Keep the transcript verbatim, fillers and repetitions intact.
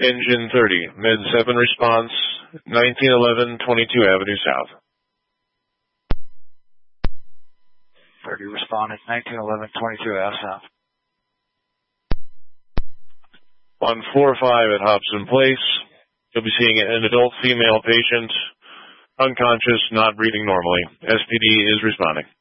Engine thirty, Med seven response, nineteen eleven twenty-two Avenue South. thirty responded, nineteen eleven twenty-two Avenue South. one four five at Hobson Place. You'll be seeing an adult female patient, unconscious, not breathing normally. S P D is responding.